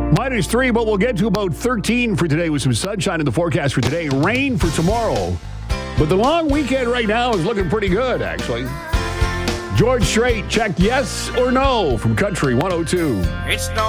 -3, but we'll get to about 13 for today with some sunshine in the forecast for today. Rain for tomorrow. But the long weekend right now is looking pretty good, actually. George Strait, check yes or no from Country 102. It's no